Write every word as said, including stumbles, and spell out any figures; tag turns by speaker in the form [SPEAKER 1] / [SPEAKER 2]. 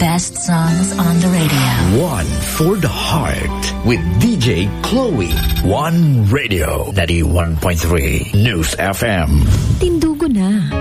[SPEAKER 1] best songs on the radio.
[SPEAKER 2] One for the heart with D J Chloe. One Radio, ninety-one point three News F M.
[SPEAKER 3] Tindugo na.